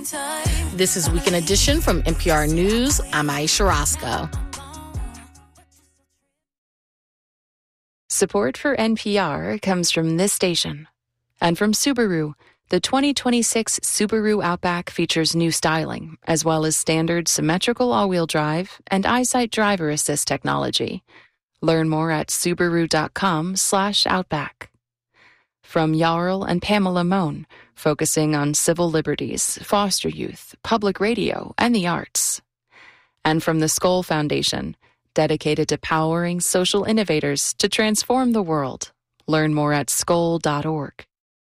This is Weekend Edition from NPR News. I'm Aisha Roscoe. Support for NPR comes from this station and from Subaru. The 2026 Subaru Outback features new styling, as well as standard symmetrical all-wheel drive and EyeSight driver assist technology. Learn more at Subaru.com/Outback. From Jarl and Pamela Mohn, focusing on civil liberties, foster youth, public radio, and the arts. And from the Skoll Foundation, dedicated to powering social innovators to transform the world. Learn more at skoll.org.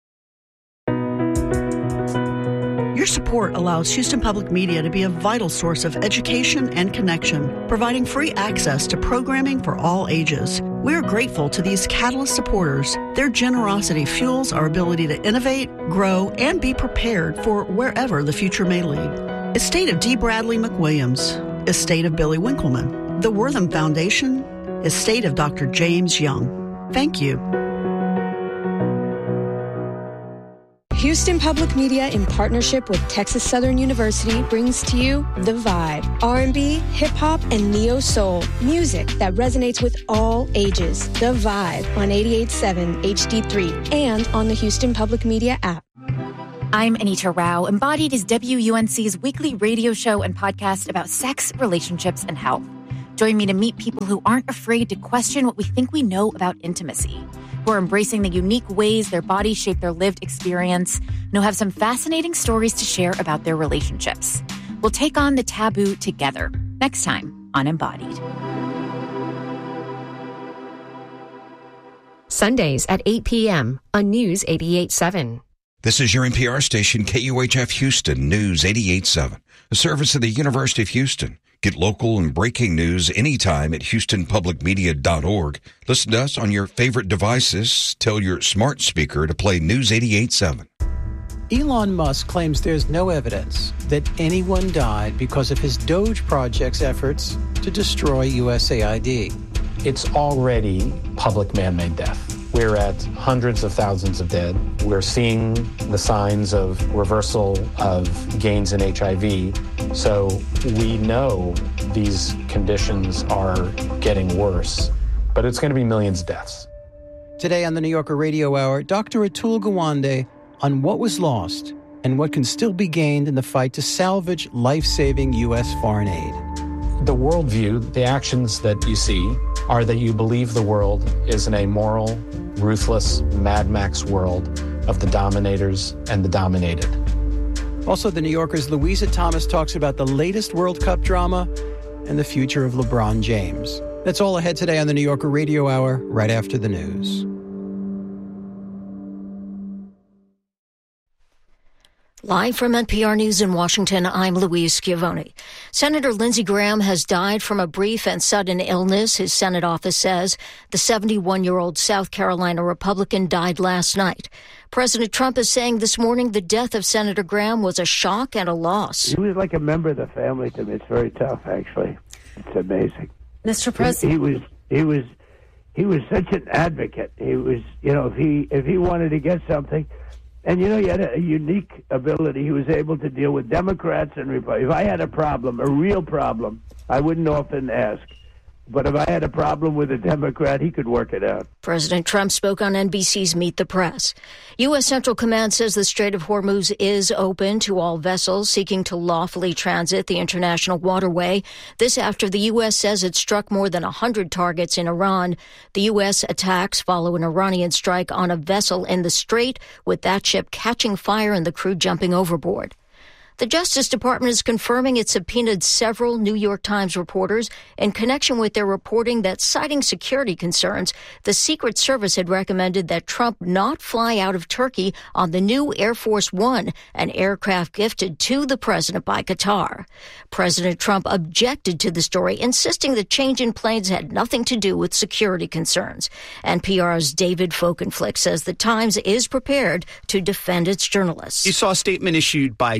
Your support allows Houston Public Media to be a vital source of education and connection, providing free access to programming for all ages. We are grateful to these Catalyst supporters. Their generosity fuels our ability to innovate, grow, and be prepared for wherever the future may lead. Estate of D. Bradley McWilliams. Estate of Billy Winkleman. The Wortham Foundation. Estate of Dr. James Young. Thank you. Houston Public Media, in partnership with Texas Southern University, brings to you The Vibe. R&B, hip-hop, and neo-soul. Music that resonates with all ages. The Vibe on 88.7 HD3 and on the Houston Public Media app. I'm Anita Rao. Embodied is WUNC's weekly radio show and podcast about sex, relationships, and health. Join me to meet people who aren't afraid to question what we think we know about intimacy, who are embracing the unique ways their bodies shape their lived experience, and who have some fascinating stories to share about their relationships. We'll take on the taboo together next time on Embodied. Sundays at 8 p.m. on News 88.7. This is your NPR station, KUHF Houston, News 88.7, a service of the University of Houston. Get local and breaking news anytime at HoustonPublicMedia.org. Listen to us on your favorite devices. Tell your smart speaker to play News 88.7. Elon Musk claims there's no evidence that anyone died because of his Doge project's efforts to destroy USAID. It's already public man-made death. We're at hundreds of thousands of dead. We're seeing the signs of reversal of gains in HIV. So we know these conditions are getting worse, but it's going to be millions of deaths. Today on the New Yorker Radio Hour, Dr. Atul Gawande on what was lost and what can still be gained in the fight to salvage life-saving U.S. foreign aid. The worldview, the actions that you see, are that you believe the world is an amoral, ruthless, Mad Max world of the dominators and the dominated. Also, the New Yorker's Louisa Thomas talks about the latest World Cup drama and the future of LeBron James. That's all ahead today on the New Yorker Radio Hour, right after the news. Live from NPR News in Washington, I'm Louise Schiavone. Senator Lindsey Graham has died from a brief and sudden illness. His Senate office says the 71-year-old South Carolina Republican died last night. President Trump is saying this morning the death of Senator Graham was a shock and a loss. He was like a member of the family to me. It's very tough, actually. It's amazing. Mr. President, he was such an advocate. He was, if he wanted to get something. And, he had a unique ability. He was able to deal with Democrats and Republicans. If I had a problem, a real problem, I wouldn't often ask. But if I had a problem with a Democrat, he could work it out. President Trump spoke on NBC's Meet the Press. U.S. Central Command says the Strait of Hormuz is open to all vessels seeking to lawfully transit the international waterway. This after the U.S. says it struck more than 100 targets in Iran. The U.S. attacks follow an Iranian strike on a vessel in the strait, with that ship catching fire and the crew jumping overboard. The Justice Department is confirming it subpoenaed several New York Times reporters in connection with their reporting that, citing security concerns, the Secret Service had recommended that Trump not fly out of Turkey on the new Air Force One, an aircraft gifted to the president by Qatar. President Trump objected to the story, insisting the change in planes had nothing to do with security concerns. NPR's David Folkenflik says the Times is prepared to defend its journalists. You saw a statement issued by David McCullough,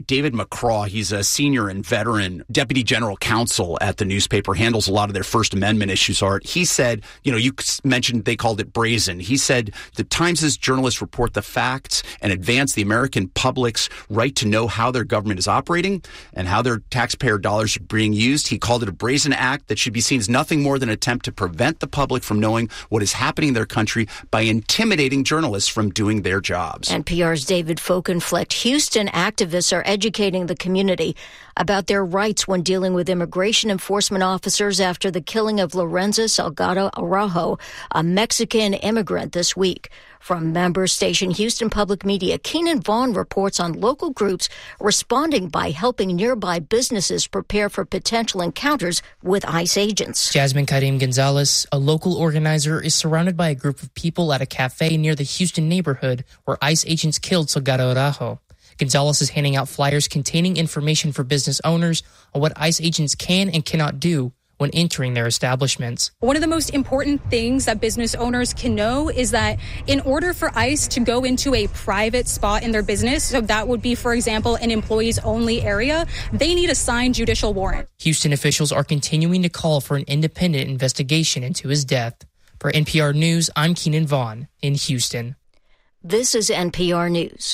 McCraw. He's a senior and veteran deputy general counsel at the newspaper, handles a lot of their First Amendment issues. Art, he said, you mentioned they called it brazen. He said the Times' journalists report the facts and advance the American public's right to know how their government is operating and how their taxpayer dollars are being used. He called it a brazen act that should be seen as nothing more than an attempt to prevent the public from knowing what is happening in their country by intimidating journalists from doing their jobs. NPR's David Folkenflecht. Houston activists are educating the community about their rights when dealing with immigration enforcement officers after the killing of Lorenzo Salgado Araujo, a Mexican immigrant, this week. From member station Houston Public Media, Keenan Vaughn reports on local groups responding by helping nearby businesses prepare for potential encounters with ICE agents. Jasmine Karim Gonzalez, a local organizer, is surrounded by a group of people at a cafe near the Houston neighborhood where ICE agents killed Salgado Araujo. Gonzalez is handing out flyers containing information for business owners on what ICE agents can and cannot do when entering their establishments. One of the most important things that business owners can know is that in order for ICE to go into a private spot in their business, so that would be, for example, an employees only area, they need a signed judicial warrant. Houston officials are continuing to call for an independent investigation into his death. For NPR News, I'm Keenan Vaughn in Houston. This is NPR News.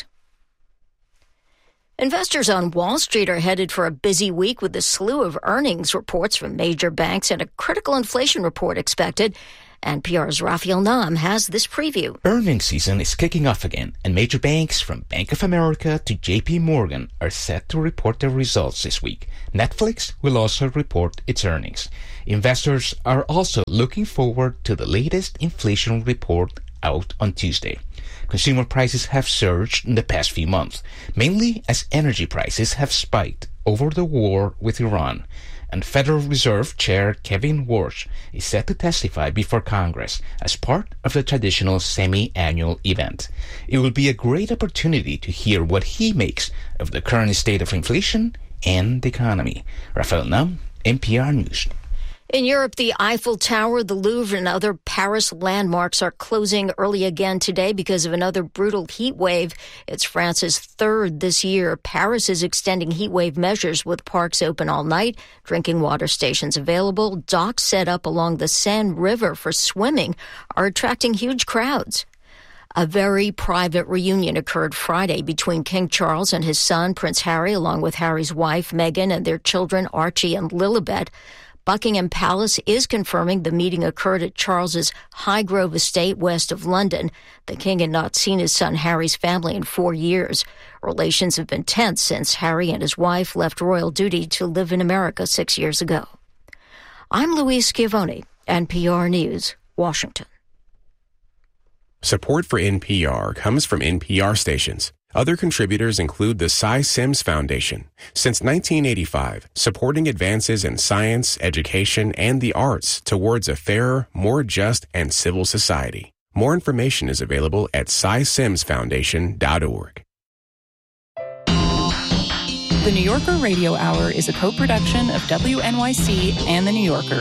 Investors on Wall Street are headed for a busy week with a slew of earnings reports from major banks and a critical inflation report expected. NPR's Raphael Naam has this preview. Earnings season is kicking off again, and major banks from Bank of America to JP Morgan are set to report their results this week. Netflix will also report its earnings. Investors are also looking forward to the latest inflation report out on Tuesday. Consumer prices have surged in the past few months, mainly as energy prices have spiked over the war with Iran. And Federal Reserve Chair Kevin Warsh is set to testify before Congress as part of the traditional semi-annual event. It will be a great opportunity to hear what he makes of the current state of inflation and the economy. Raphael Naam, NPR News. In Europe, the Eiffel Tower, the Louvre, and other Paris landmarks are closing early again today because of another brutal heat wave. It's France's third this year. Paris is extending heat wave measures with parks open all night, drinking water stations available. Docks set up along the Seine River for swimming are attracting huge crowds. A very private reunion occurred Friday between King Charles and his son, Prince Harry, along with Harry's wife, Meghan, and their children, Archie and Lilibet. Buckingham Palace is confirming the meeting occurred at Charles's Highgrove estate west of London. The king had not seen his son Harry's family in 4 years. Relations have been tense since Harry and his wife left royal duty to live in America 6 years ago. I'm Louise Schiavone, NPR News, Washington. Support for NPR comes from NPR stations. Other contributors include the Cy Sims Foundation. Since 1985, supporting advances in science, education, and the arts towards a fairer, more just, and civil society. More information is available at cysimsfoundation.org. The New Yorker Radio Hour is a co-production of WNYC and The New Yorker.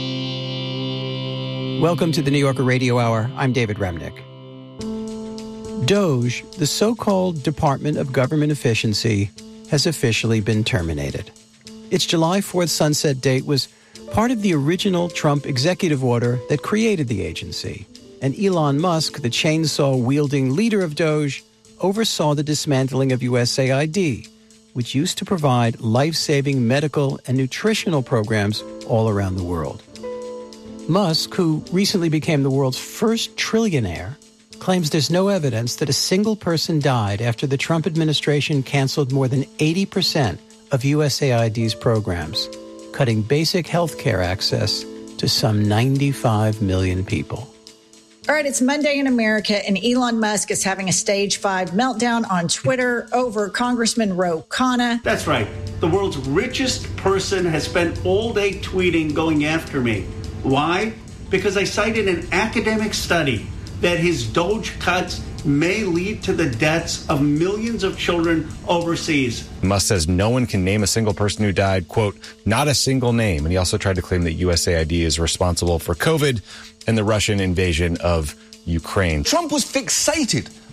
Welcome to the New Yorker Radio Hour. I'm David Remnick. DOGE, the so-called Department of Government Efficiency, has officially been terminated. Its July 4th sunset date was part of the original Trump executive order that created the agency. And Elon Musk, the chainsaw-wielding leader of DOGE, oversaw the dismantling of USAID, which used to provide life-saving medical and nutritional programs all around the world. Musk, who recently became the world's first trillionaire, claims there's no evidence that a single person died after the Trump administration canceled more than 80% of USAID's programs, cutting basic health care access to some 95 million people. All right, it's Monday in America, and Elon Musk is having a stage 5 meltdown on Twitter over Congressman Ro Khanna. That's right. The world's richest person has spent all day tweeting going after me. Why? Because I cited an academic study that his DOGE cuts may lead to the deaths of millions of children overseas. Musk says no one can name a single person who died, quote, not a single name. And he also tried to claim that USAID is responsible for COVID and the Russian invasion of Ukraine. Trump was fixated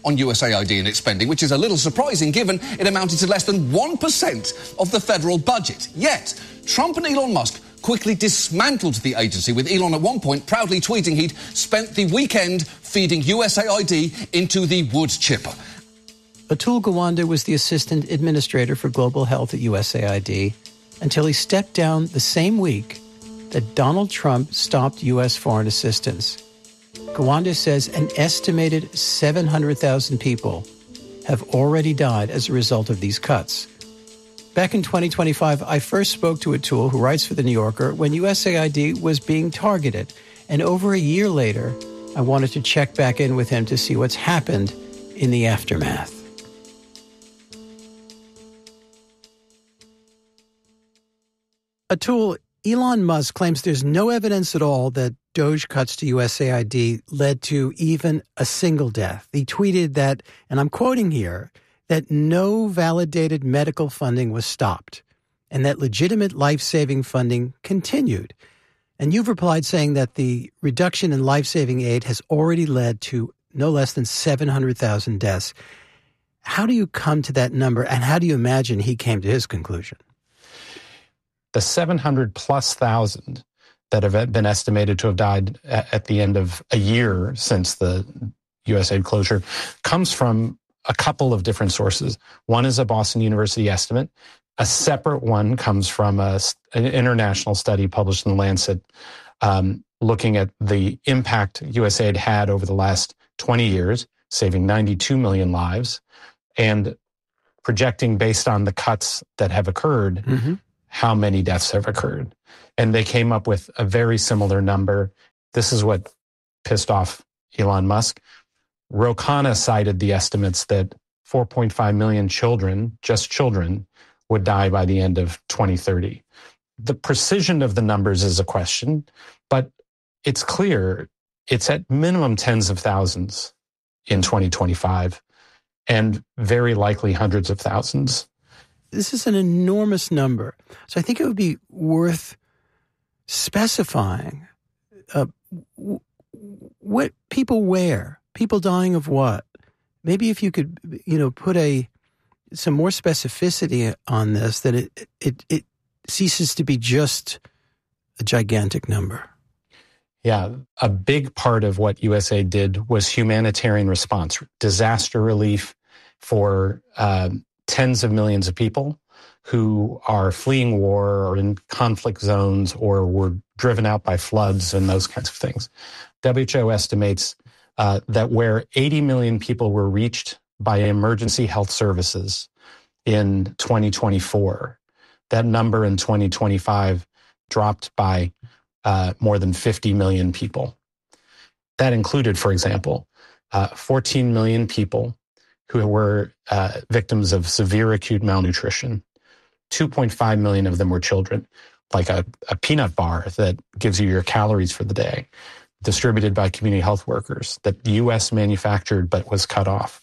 on USAID and its spending, which is a little surprising given it amounted to less than 1% of the federal budget. Yet, Trump and Elon Musk quickly dismantled the agency, with Elon at one point proudly tweeting he'd spent the weekend feeding USAID into the wood chipper. Atul Gawande was the assistant administrator for global health at USAID until he stepped down the same week that Donald Trump stopped U.S. foreign assistance. Gawande says an estimated 700,000 people have already died as a result of these cuts. Back in 2025, I first spoke to Atul, who writes for The New Yorker, when USAID was being targeted. And over a year later, I wanted to check back in with him to see what's happened in the aftermath. Atul, Elon Musk claims there's no evidence at all that DOGE cuts to USAID led to even a single death. He tweeted that, and I'm quoting here, that no validated medical funding was stopped and that legitimate life-saving funding continued. And you've replied saying that the reduction in life-saving aid has already led to no less than 700,000 deaths. How do you come to that number, and how do you imagine he came to his conclusion? The 700+ thousand that have been estimated to have died at the end of a year since the USAID closure comes from a couple of different sources. One is a Boston University estimate. A separate one comes from an international study published in The Lancet, looking at the impact USAID had over the last 20 years, saving 92 million lives, and projecting based on the cuts that have occurred, how many deaths have occurred. And they came up with a very similar number. This is what pissed off Elon Musk. Ro Khanna cited the estimates that 4.5 million children, just children, would die by the end of 2030. The precision of the numbers is a question, but it's clear it's at minimum tens of thousands in 2025 and very likely hundreds of thousands. This is an enormous number. So I think it would be worth specifying what people wear. People dying of what? Maybe if you could, put some more specificity on this, that it ceases to be just a gigantic number. Yeah, a big part of what USAID did was humanitarian response, disaster relief for tens of millions of people who are fleeing war or in conflict zones or were driven out by floods and those kinds of things. WHO estimates that where 80 million people were reached by emergency health services in 2024, that number in 2025 dropped by more than 50 million people. That included, for example, 14 million people who were victims of severe acute malnutrition. 2.5 million of them were children, like a peanut bar that gives you your calories for the day, distributed by community health workers, that U.S. manufactured but was cut off.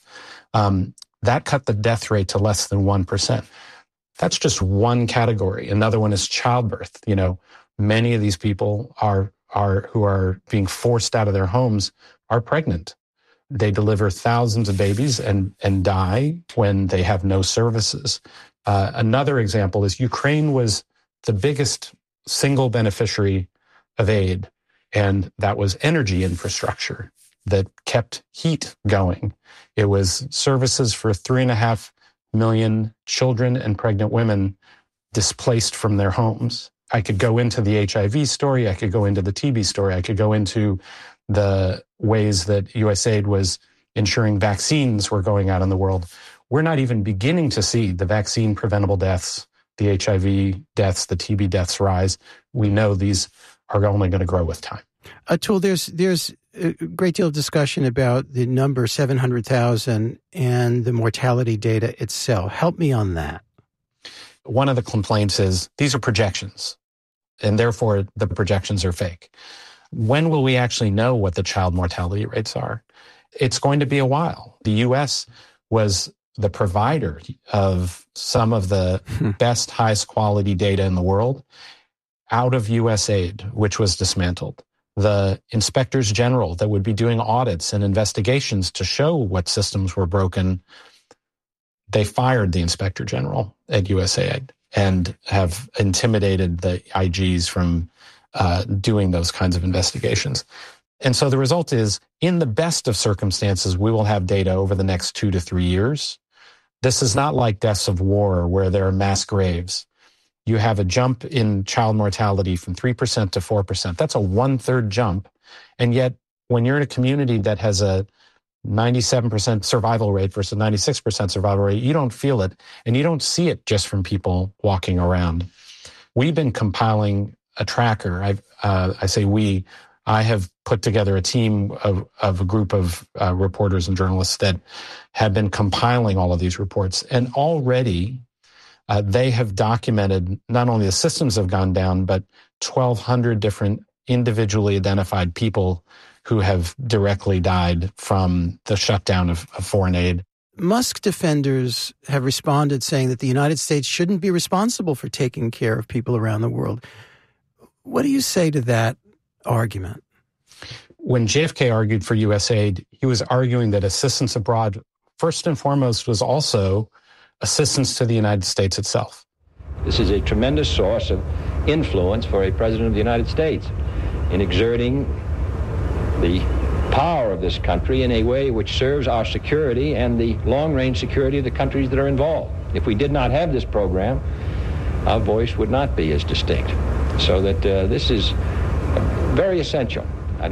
That cut the death rate to less than 1%. That's just one category. Another one is childbirth. Many of these people who are being forced out of their homes are pregnant. They deliver thousands of babies and die when they have no services. Another example is Ukraine was the biggest single beneficiary of aid, and that was energy infrastructure that kept heat going. It was services for 3.5 million children and pregnant women displaced from their homes. I could go into the HIV story. I could go into the TB story. I could go into the ways that USAID was ensuring vaccines were going out in the world. We're not even beginning to see the vaccine preventable deaths, the HIV deaths, the TB deaths rise. We know these are only going to grow with time. Atul, there's a great deal of discussion about the number 700,000 and the mortality data itself. Help me on that. One of the complaints is these are projections, and therefore the projections are fake. When will we actually know what the child mortality rates are? It's going to be a while. The U.S. was the provider of some of the best, highest quality data in the world out of USAID, which was dismantled. the inspectors general that would be doing audits and investigations to show what systems were broken, they fired the inspector general at USAID and have intimidated the IGs from doing those kinds of investigations. And so the result is, in the best of circumstances, we will have data over the next 2 to 3 years. This is not like deaths of war where there are mass graves. You have a jump in child mortality from 3% to 4%. That's a 1/3 jump. And yet, when you're in a community that has a 97% survival rate versus 96% survival rate, you don't feel it, and you don't see it just from people walking around. We've been compiling a tracker. I say we. I have put together a team of a group of reporters and journalists that have been compiling all of these reports. And already they have documented not only the systems have gone down, but 1,200 different individually identified people who have directly died from the shutdown of foreign aid. Musk defenders have responded saying that the United States shouldn't be responsible for taking care of people around the world. What do you say to that argument? When JFK argued for USAID, he was arguing that assistance abroad, first and foremost, was also assistance to the United States itself. This is a tremendous source of influence for a president of the United States in exerting the power of this country in a way which serves our security and the long-range security of the countries that are involved. If we did not have this program, our voice would not be as distinct. So that this is very essential.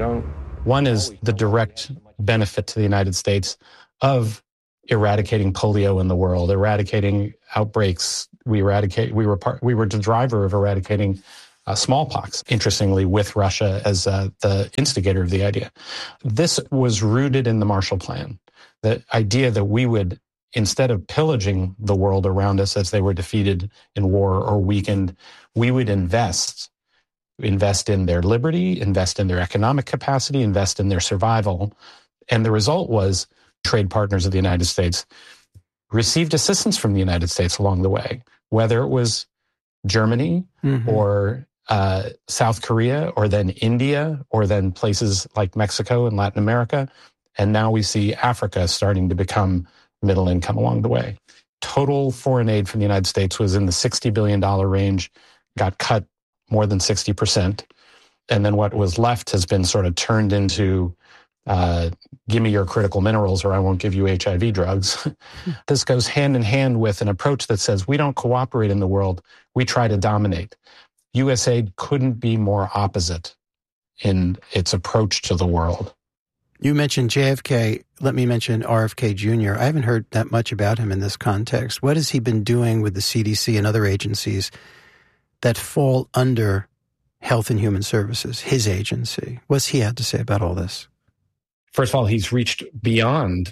One is the direct benefit to the United States of eradicating polio in the world, eradicating outbreaks. We were the driver of eradicating smallpox, interestingly, with Russia as the instigator of the idea. This was rooted in the Marshall Plan. The idea that we would, instead of pillaging the world around us as they were defeated in war or weakened, we would invest in their liberty, invest in their economic capacity, invest in their survival. And the result was trade partners of the United States received assistance from the United States along the way, whether it was Germany or South Korea or then India or then places like Mexico and Latin America. And now we see Africa starting to become middle income along the way. Total foreign aid from the United States was in the $60 billion range, got cut more than 60%. And then what was left has been sort of turned into, give me your critical minerals or I won't give you HIV drugs. This goes hand in hand with an approach that says we don't cooperate in the world, we try to dominate. USAID couldn't be more opposite in its approach to the world. You mentioned JFK. Let me mention RFK Jr. I haven't heard that much about him in this context. What has he been doing with the CDC and other agencies that fall under Health and Human Services, his agency? What's he had to say about all this? First of all, he's reached beyond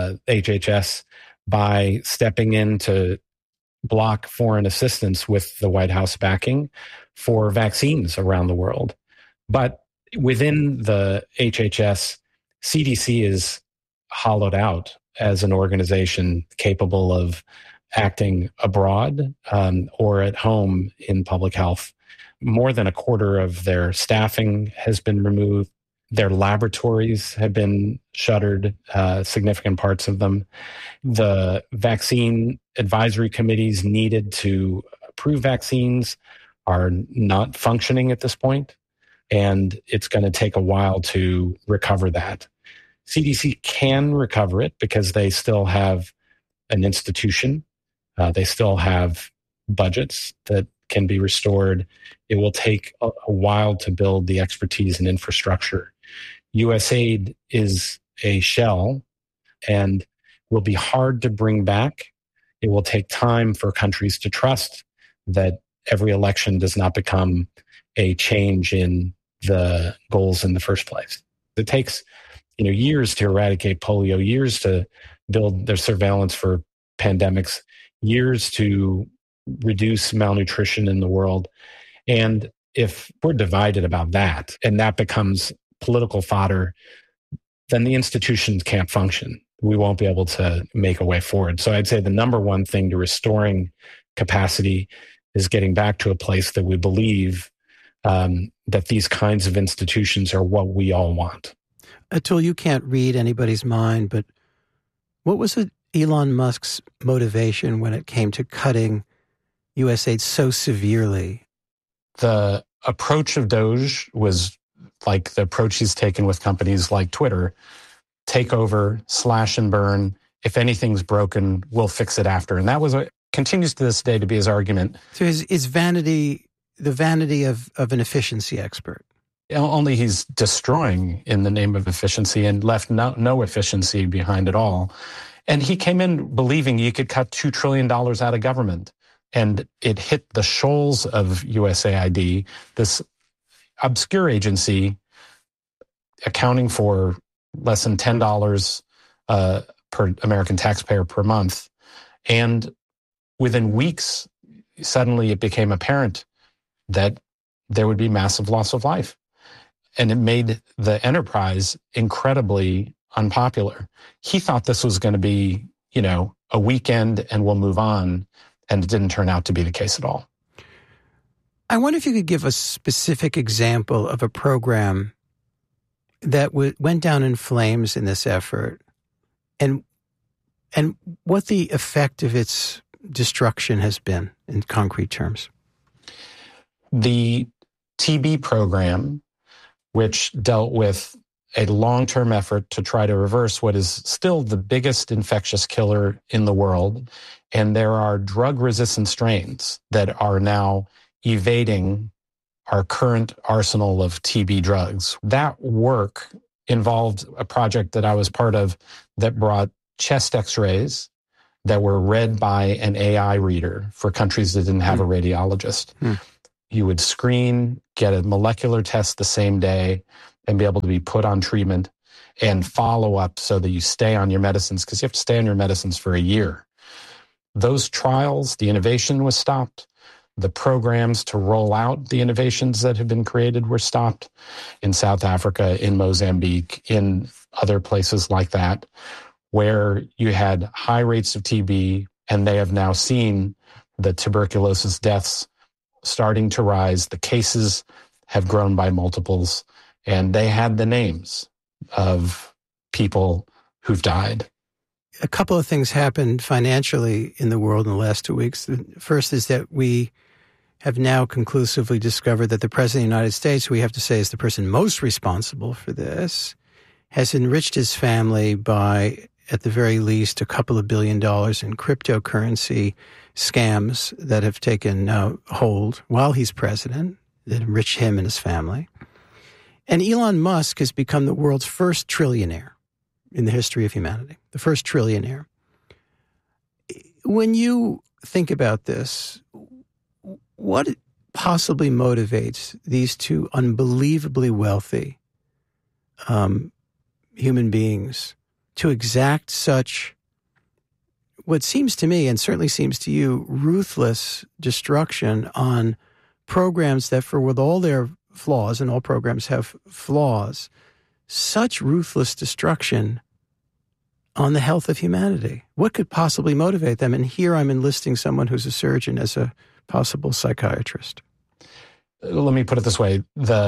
HHS by stepping in to block foreign assistance with the White House backing for vaccines around the world. But within the HHS, CDC is hollowed out as an organization capable of acting abroad or at home in public health. More than a quarter of their staffing has been removed. Their laboratories have been shuttered, significant parts of them. The vaccine advisory committees needed to approve vaccines are not functioning at this point, and it's going to take a while to recover that. CDC can recover it because they still have an institution. They still have budgets that can be restored. It will take a while to build the expertise and infrastructure. USAID is a shell and will be hard to bring back. It will take time for countries to trust that every election does not become a change in the goals in the first place. It takes years to eradicate polio, years to build their surveillance for pandemics, years to reduce malnutrition in the world. And if we're divided about that and that becomes political fodder, then the institutions can't function. We won't be able to make a way forward. So I'd say the number one thing to restoring capacity is getting back to a place that we believe that these kinds of institutions are what we all want. Atul, you can't read anybody's mind, but what was Elon Musk's motivation when it came to cutting U.S. aid so severely? The approach of Doge was like the approach he's taken with companies like Twitter: take over, slash and burn. If anything's broken, we'll fix it after. And that continues to this day to be his argument. So his vanity, the vanity of an efficiency expert. Only he's destroying in the name of efficiency and left no efficiency behind at all. And he came in believing you could cut $2 trillion out of government. And it hit the shoals of USAID, this obscure agency accounting for less than $10 per American taxpayer per month. And within weeks, suddenly it became apparent that there would be massive loss of life. And it made the enterprise incredibly unpopular. He thought this was going to be, a weekend and we'll move on. And it didn't turn out to be the case at all. I wonder if you could give a specific example of a program that went down in flames in this effort and what the effect of its destruction has been in concrete terms. The TB program, which dealt with a long-term effort to try to reverse what is still the biggest infectious killer in the world. And there are drug-resistant strains that are now evading our current arsenal of TB drugs. That work involved a project that I was part of that brought chest x-rays that were read by an AI reader for countries that didn't have a radiologist. You would screen, get a molecular test the same day, and be able to be put on treatment and follow up so that you stay on your medicines, because you have to stay on your medicines for a year. Those trials, the innovation was stopped. The programs to roll out the innovations that have been created were stopped in South Africa, in Mozambique, in other places like that, where you had high rates of TB, and they have now seen the tuberculosis deaths starting to rise. The cases have grown by multiples, and they had the names of people who've died. A couple of things happened financially in the world in the last 2 weeks. The first is that we have now conclusively discovered that the President of the United States, who we have to say is the person most responsible for this, has enriched his family by, at the very least, a couple of $2 billion in cryptocurrency scams that have taken hold while he's president, that enrich him and his family. And Elon Musk has become the world's first trillionaire in the history of humanity, the first trillionaire. When you think about this, what possibly motivates these two unbelievably wealthy human beings to exact such, what seems to me, and certainly seems to you, ruthless destruction on programs that, for with all their flaws, and all programs have flaws, such ruthless destruction on the health of humanity? What could possibly motivate them? And here I'm enlisting someone who's a surgeon as a possible psychiatrist. Let me put it this way.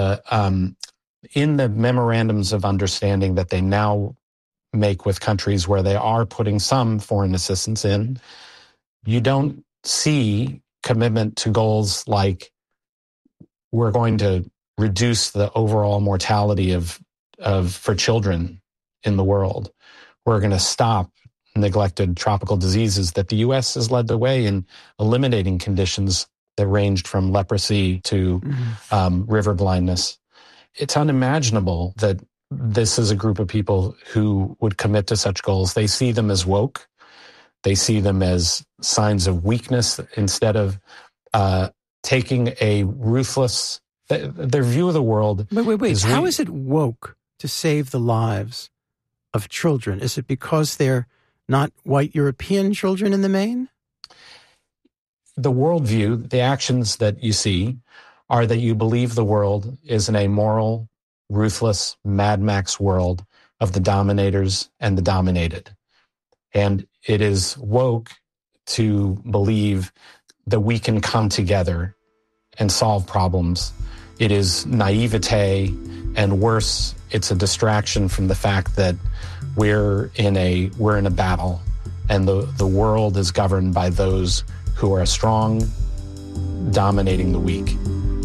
In the memorandums of understanding that they now make with countries where they are putting some foreign assistance in, you don't see commitment to goals like we're going to reduce the overall mortality for children in the world. We're going to stop neglected tropical diseases, that the U.S. has led the way in eliminating conditions that ranged from leprosy to river blindness. It's unimaginable that this is a group of people who would commit to such goals. They see them as woke. They see them as signs of weakness instead of taking a ruthless, their view of the world. Wait. How is it woke to save the lives of children? Is it because they're not white European children in the main? The worldview, the actions that you see, are that you believe the world is an amoral, ruthless, Mad Max world of the dominators and the dominated. And it is woke to believe that we can come together and solve problems It is naivete, and worse, it's a distraction from the fact that we're in a battle, and the world is governed by those who are strong, dominating the weak.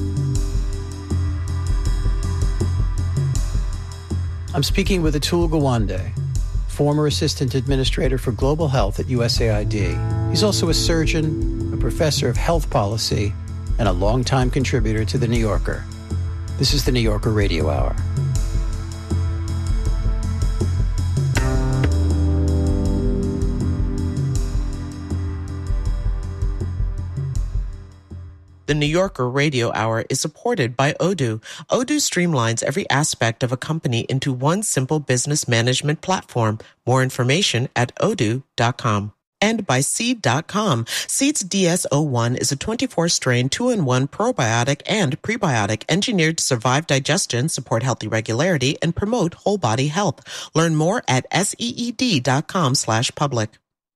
I'm speaking with Atul Gawande, former Assistant Administrator for Global Health at USAID. He's also a surgeon, a professor of health policy, and a longtime contributor to The New Yorker. This is The New Yorker Radio Hour. The New Yorker Radio Hour is supported by Odoo. Odoo streamlines every aspect of a company into one simple business management platform. More information at odoo.com. And by Seed.com. Seed's DS-01 is a 24-strain 2-in-1 probiotic and prebiotic engineered to survive digestion, support healthy regularity, and promote whole body health. Learn more at seed.com/public.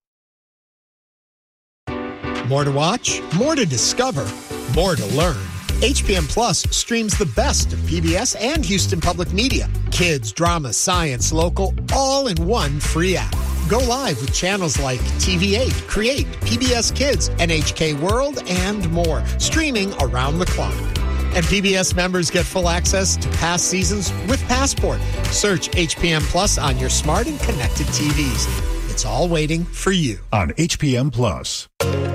More to watch, more to discover, more to learn. HPM Plus streams the best of PBS and Houston Public Media. Kids, drama, science, local, all in one free app. Go live with channels like TV8, Create, PBS Kids, NHK World, and more, streaming around the clock. And PBS members get full access to past seasons with Passport. Search HPM Plus on your smart and connected TVs. It's all waiting for you on HPM Plus.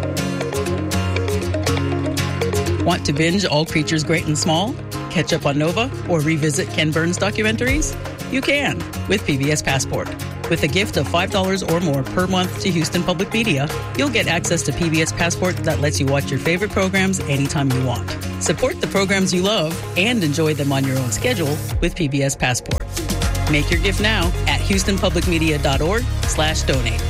Want to binge All Creatures Great and Small, catch up on Nova, or revisit Ken Burns documentaries? You can with PBS Passport. With a gift of $5 or more per month to Houston Public Media, you'll get access to PBS Passport that lets you watch your favorite programs anytime you want. Support the programs you love and enjoy them on your own schedule with PBS Passport. Make your gift now at houstonpublicmedia.org/donate.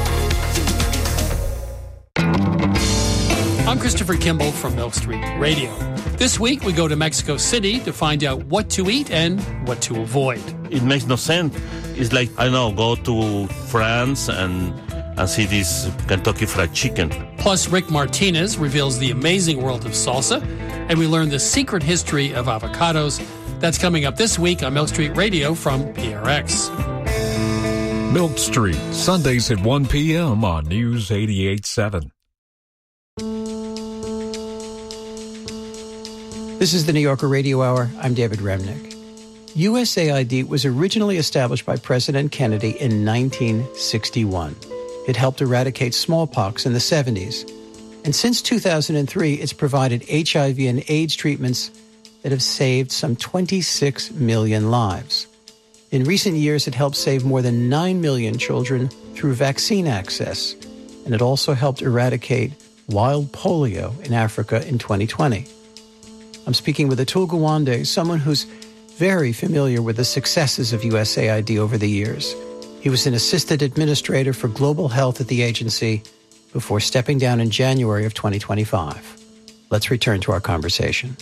I'm Christopher Kimball from Milk Street Radio. This week, we go to Mexico City to find out what to eat and what to avoid. It makes no sense. It's like, I don't know, go to France and see this Kentucky Fried Chicken. Plus, Rick Martinez reveals the amazing world of salsa, and we learn the secret history of avocados. That's coming up this week on Milk Street Radio from PRX. Milk Street, Sundays at 1 p.m. on News 88.7. This is the New Yorker Radio Hour. I'm David Remnick. USAID was originally established by President Kennedy in 1961. It helped eradicate smallpox in the 70s. And since 2003, it's provided HIV and AIDS treatments that have saved some 26 million lives. In recent years, it helped save more than 9 million children through vaccine access. And it also helped eradicate wild polio in Africa in 2020. I'm speaking with Atul Gawande, someone who's very familiar with the successes of USAID over the years. He was an assistant administrator for global health at the agency before stepping down in January of 2025. Let's return to our conversation.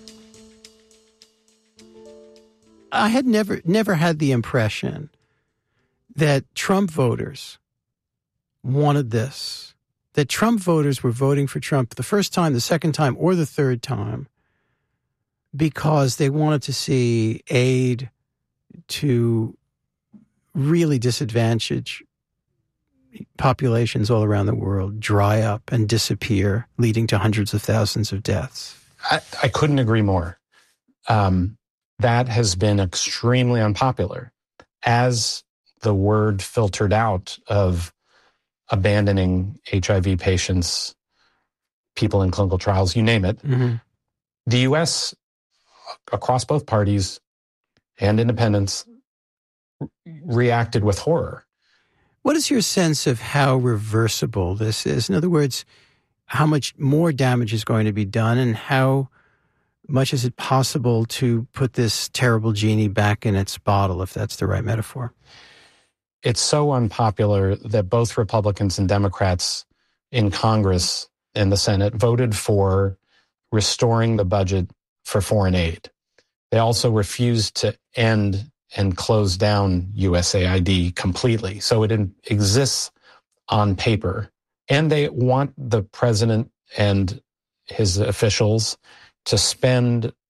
I had never had the impression that Trump voters wanted this, that Trump voters were voting for Trump the first time, the second time, or the third time because they wanted to see aid to really disadvantaged populations all around the world dry up and disappear, leading to hundreds of thousands of deaths. I couldn't agree more. That has been extremely unpopular. As the word filtered out of abandoning HIV patients, people in clinical trials, you name it, the U.S., across both parties and independents, reacted with horror. What is your sense of how reversible this is? In other words, how much more damage is going to be done, and how much is it possible to put this terrible genie back in its bottle, if that's the right metaphor? It's so unpopular that both Republicans and Democrats in Congress and the Senate voted for restoring the budget for foreign aid. They also refused to end and close down USAID completely. So it exists on paper. And they want the president and his officials to spend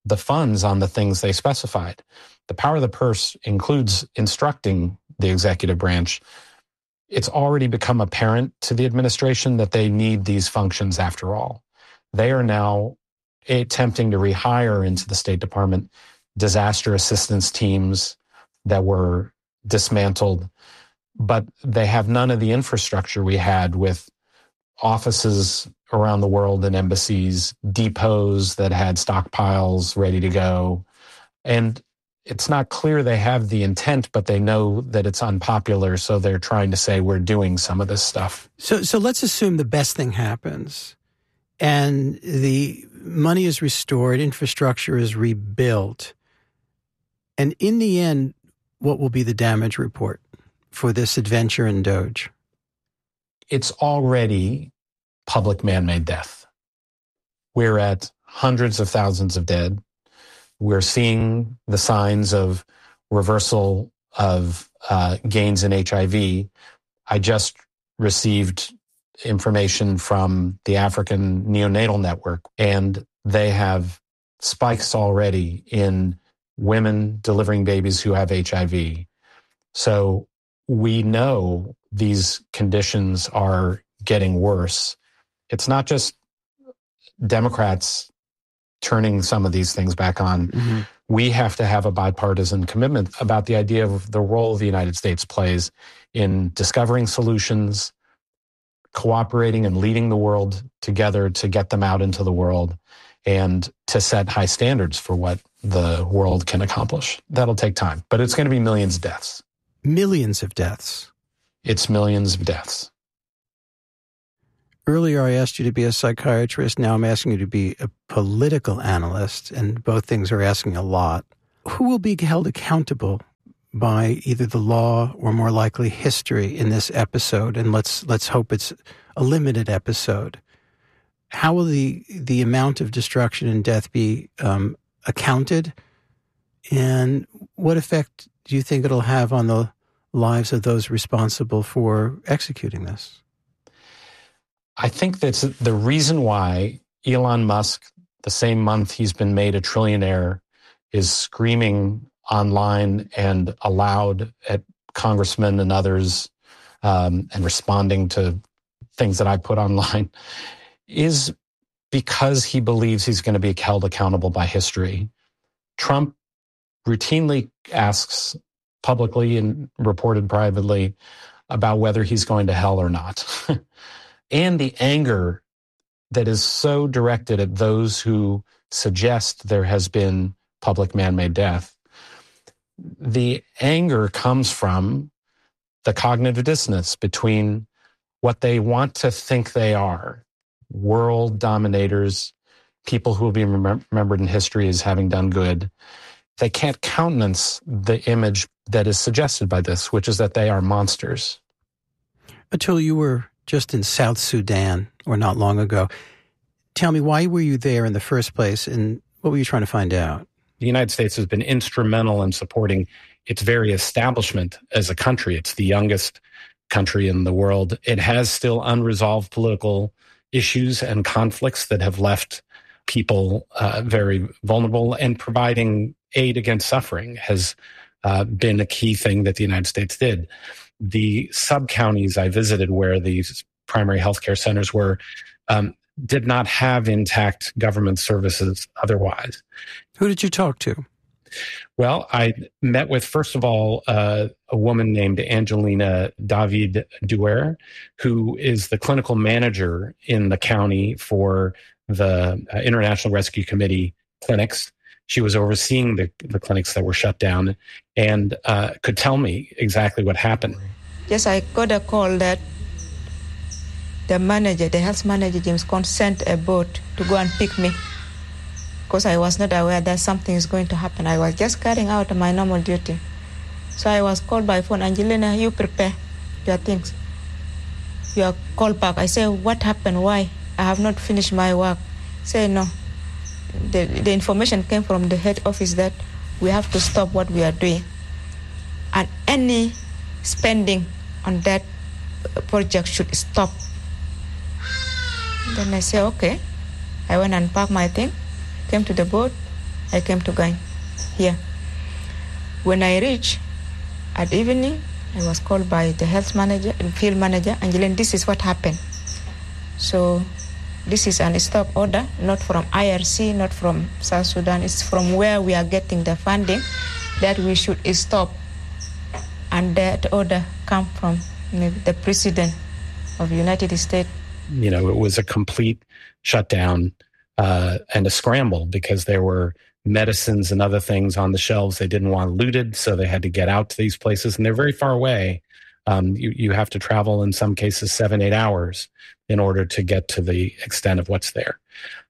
the funds on the things they specified. The power of the purse includes instructing the executive branch. It's already become apparent to the administration that they need these functions after all. They are now attempting to rehire into the State Department disaster assistance teams that were dismantled, but they have none of the infrastructure we had with offices around the world and embassies, depots that had stockpiles ready to go. And it's not clear they have the intent, but they know that it's unpopular, so they're trying to say we're doing some of this stuff. So let's assume the best thing happens and the money is restored, infrastructure is rebuilt. And in the end, what will be the damage report for this adventure in Doge? It's already public man-made death. We're at hundreds of thousands of dead. We're seeing the signs of reversal of gains in HIV. I just received information from the African Neonatal Network, and they have spikes already in women delivering babies who have HIV. So we know these conditions are getting worse. It's not just Democrats turning some of these things back on. Mm-hmm. We have to have a bipartisan commitment about the idea of the role the United States plays in discovering solutions, cooperating and leading the world together to get them out into the world, and to set high standards for what the world can accomplish. That'll take time, but it's going to be millions of deaths. Millions of deaths. It's millions of deaths. Earlier, I asked you to be a psychiatrist. Now I'm asking you to be a political analyst, and both things are asking a lot. Who will be held accountable by either the law or more likely history in this episode? And let's hope it's a limited episode. How will the amount of destruction and death be accounted? And what effect do you think it'll have on the lives of those responsible for executing this? I think that's the reason why Elon Musk, the same month he's been made a trillionaire, is screaming online and aloud at congressmen and others and responding to things that I put online, is because he believes he's going to be held accountable by history. Trump routinely asks publicly and reported privately about whether he's going to hell or not. And the anger that is so directed at those who suggest there has been public man-made death, the anger comes from the cognitive dissonance between what they want to think they are, world dominators, people who will be remembered in history as having done good. They can't countenance the image that is suggested by this, which is that they are monsters. Atul, you were just in South Sudan, or not long ago. Tell me, why were you there in the first place, and what were you trying to find out? The United States has been instrumental in supporting its very establishment as a country. It's the youngest country in the world. It has still unresolved political issues and conflicts that have left people very vulnerable, and providing aid against suffering has been a key thing that the United States did. The sub-counties I visited where these primary healthcare centers were did not have intact government services otherwise. Who did you talk to? Well, I met with, first of all, a woman named Angelina David Duer, who is the clinical manager in the county for the International Rescue Committee clinics. She was overseeing the clinics that were shut down and could tell me exactly what happened. Yes, I got a call that the health manager, James Conn, sent a boat to go and pick me because I was not aware that something is going to happen. I was just carrying out my normal duty. So I was called by phone, Angelina, you prepare your things. You are called back. I say, what happened? Why? I have not finished my work. Say, no. The information came from the head office that we have to stop what we are doing. And any spending on that project should stop. Then I say, okay. I went and packed my thing, came to the boat, I came to Gany here. When I reached at evening, I was called by the health manager and field manager, Angeline, this is what happened. So this is an stop order, not from IRC, not from South Sudan. It's from where we are getting the funding that we should stop. And that order come from the President of the United States. You know, it was a complete shutdown and a scramble because there were medicines and other things on the shelves they didn't want looted, so they had to get out to these places, and they're very far away. You have to travel, in some cases, 7-8 hours in order to get to the extent of what's there.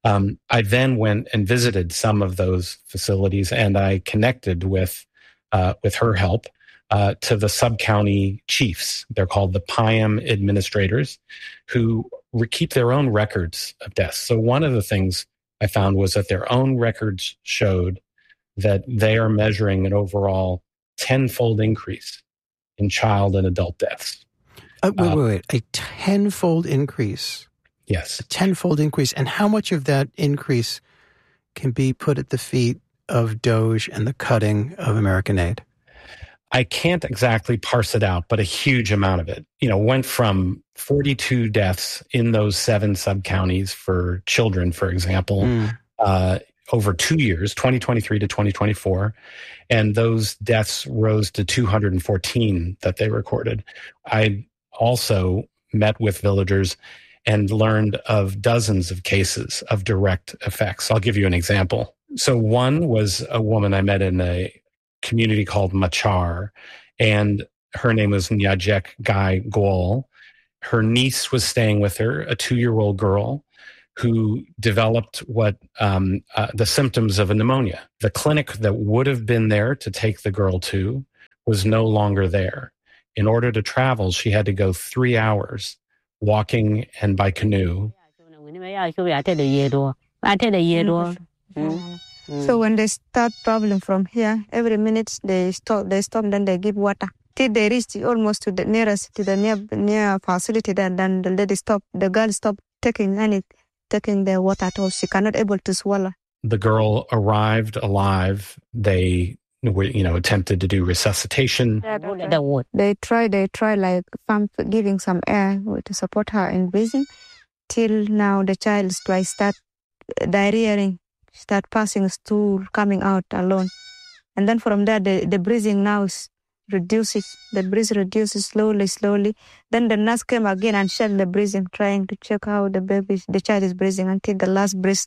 I then went and visited some of those facilities, and I connected with her help to the sub-county chiefs. They're called the PIAM administrators, who keep their own records of deaths. So one of the things I found was that their own records showed that they are measuring an overall 10-fold increase in child and adult deaths. Wait. A 10-fold increase? Yes. A 10-fold increase. And how much of that increase can be put at the feet of DOGE and the cutting of American aid? I can't exactly parse it out, but a huge amount of it, went from 42 deaths in those 7 sub-counties for children, for example, over 2 years, 2023 to 2024. And those deaths rose to 214 that they recorded. I also met with villagers and learned of dozens of cases of direct effects. I'll give you an example. So one was a woman I met in a community called Machar, and her name was Nyajek Gai Gol. Her niece was staying with her, a 2-year-old girl who developed the symptoms of a pneumonia. The clinic that would have been there to take the girl to was no longer there. In order to travel, she had to go 3 hours walking and by canoe. So when they start traveling from here, every minute they stop, then they give water. Till they reach almost to the nearest, to the near facility, then the lady stop, the girl stop taking the water at all. She cannot able to swallow. The girl arrived alive. They attempted to do resuscitation. They try like giving some air to support her in breathing. Till now the child twice start diarrheaing. Start passing stool coming out alone. And then from there, the breathing now reduces. The breath reduces slowly. Then the nurse came again and checked the breathing, trying to check how the child is breathing until the last breath.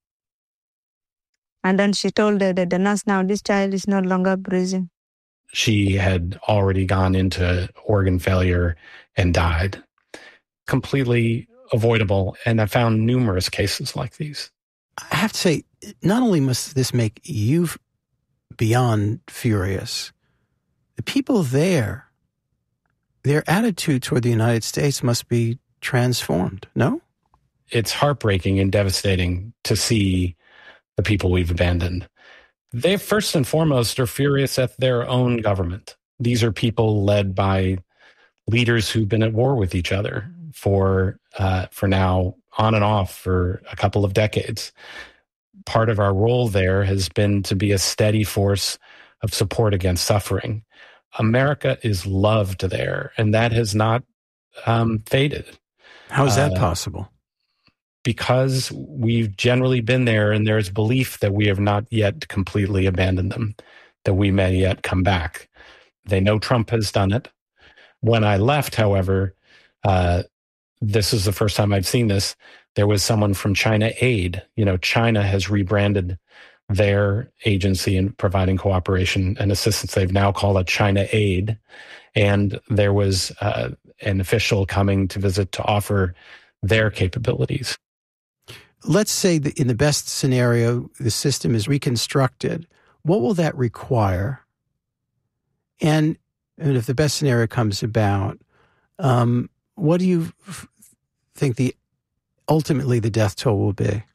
And then she told the nurse, now this child is no longer breathing. She had already gone into organ failure and died. Completely avoidable. And I found numerous cases like these. I have to say, not only must this make you beyond furious, the people there, their attitude toward the United States must be transformed, no? It's heartbreaking and devastating to see the people we've abandoned. They first and foremost are furious at their own government. These are people led by leaders who've been at war with each other for now on and off for a couple of decades. Part of our role there has been to be a steady force of support against suffering. America is loved there, and that has not faded. How is that possible? Because we've generally been there, and there's belief that we have not yet completely abandoned them, that we may yet come back. They know Trump has done it. When I left, however, this is the first time I've seen this. There was someone from China Aid. China has rebranded their agency in providing cooperation and assistance. They've now called it China Aid. And there was an official coming to visit to offer their capabilities. Let's say that in the best scenario, the system is reconstructed. What will that require? And if the best scenario comes about, what do you think ultimately the death toll will be?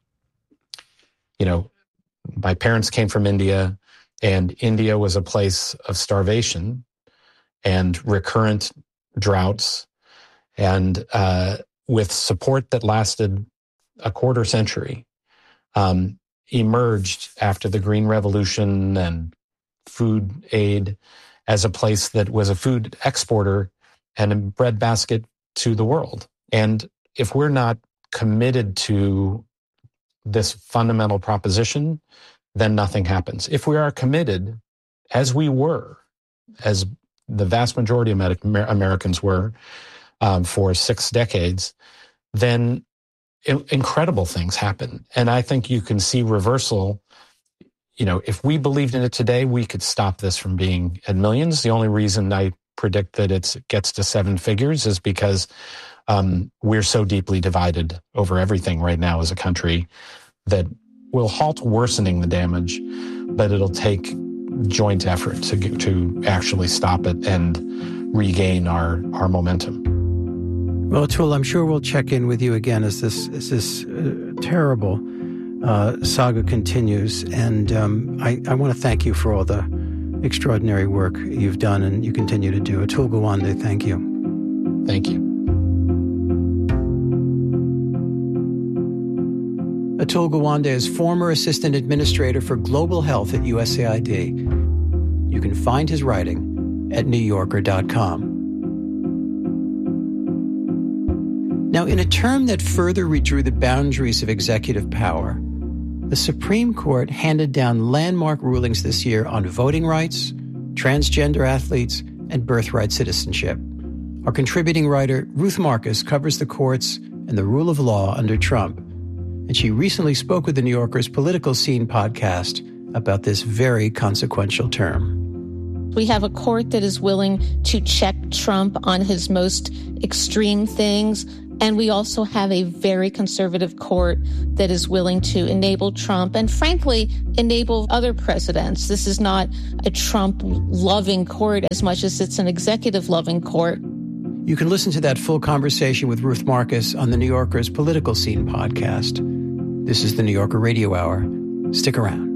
My parents came from India, and India was a place of starvation and recurrent droughts, and with support that lasted a quarter century. emerged after the Green Revolution and food aid as a place that was a food exporter and a breadbasket to the world. And if we're not committed to this fundamental proposition, then nothing happens. If we are committed, as we were, as the vast majority of Americans were for 6 decades, then incredible things happen. And I think you can see reversal. You know, if we believed in it today, we could stop this from being at millions. The only reason I predict that it gets to 7 figures is because we're so deeply divided over everything right now as a country that will halt worsening the damage, but it'll take joint effort to actually stop it and regain our momentum. Well, Atul, I'm sure we'll check in with you again as this terrible saga continues. And I want to thank you for all the extraordinary work you've done and you continue to do. Atul Gawande, thank you. Thank you. Atul Gawande is former assistant administrator for global health at USAID. You can find his writing at NewYorker.com. Now, in a term that further redrew the boundaries of executive power, the Supreme Court handed down landmark rulings this year on voting rights, transgender athletes, and birthright citizenship. Our contributing writer, Ruth Marcus, covers the courts and the rule of law under Trump. And she recently spoke with the New Yorker's Political Scene podcast about this very consequential term. We have a court that is willing to check Trump on his most extreme things. And we also have a very conservative court that is willing to enable Trump and, frankly, enable other presidents. This is not a Trump-loving court as much as it's an executive-loving court. You can listen to that full conversation with Ruth Marcus on the New Yorker's Political Scene podcast. This is the New Yorker Radio Hour. Stick around.